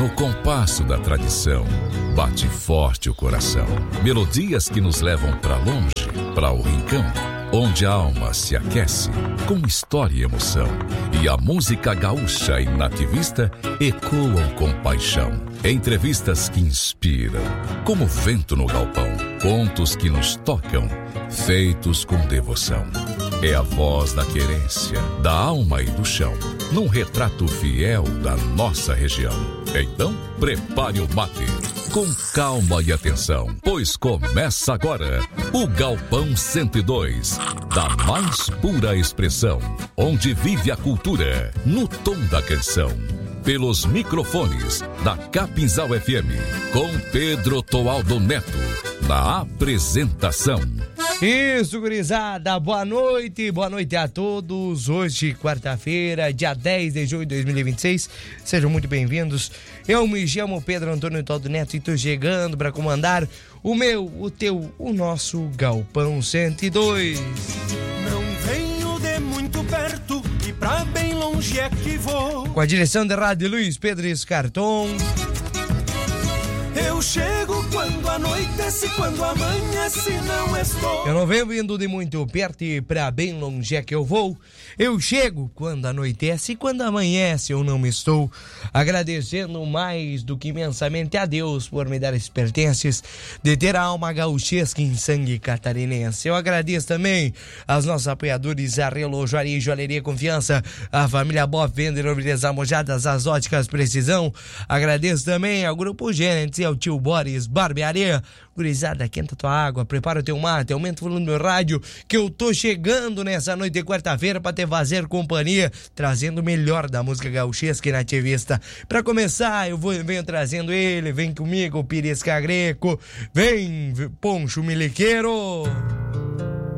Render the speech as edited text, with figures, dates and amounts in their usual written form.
No compasso da tradição, bate forte o coração. Melodias que nos levam pra longe, pra o rincão, onde a alma se aquece com história e emoção. E a música gaúcha e nativista ecoam com paixão. Entrevistas que inspiram, como vento no galpão. Contos que nos tocam, feitos com devoção. É a voz da querência, da alma e do chão, num retrato fiel da nossa região. Então, prepare o mate, com calma e atenção, pois começa agora o Galpão 102, da mais pura expressão, onde vive a cultura, no tom da canção. Pelos microfones da Capinzal FM, com Pedro Toaldo Neto, na apresentação. Isso, gurizada, boa noite a todos. Hoje, quarta-feira, dia 10 de junho de 2026, sejam muito bem-vindos. Eu me chamo Pedro Antônio Toaldo Neto e tô chegando para comandar o meu, o teu, o nosso Galpão 102. Não venho de muito perto e pra bem longe é que vou. Com a direção da Rádio Luiz Pedro Escarton. Eu chego quando anoitece, quando amanhece não estou. Eu não venho vindo de muito perto e pra bem longe é que eu vou. Eu chego quando anoitece e quando amanhece eu não estou. Agradecendo mais do que imensamente a Deus por me dar esses pertences de ter a alma gauchesca em sangue catarinense. Eu agradeço também aos nossos apoiadores, a Relojoaria e Joalheria Confiança, a família Bob Vender, Beleza Mojadas, as Óticas Precisão. Agradeço também ao Grupo Gênesis e ao Tio Boris Barbearia. Gurizada, quenta tua água, prepara o teu mate, aumenta o volume do rádio, que eu tô chegando nessa noite de quarta-feira pra te fazer companhia, trazendo o melhor da música gauchesca e nativista. Pra começar, venho trazendo ele, vem comigo, Piresca Greco, vem, Poncho Miliqueiro.